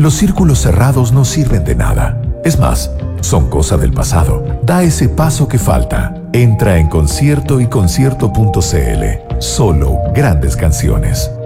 Los círculos cerrados no sirven de nada. Es más, son cosa del pasado. Da ese paso que falta. Entra en concierto y concierto.cl. Solo grandes canciones.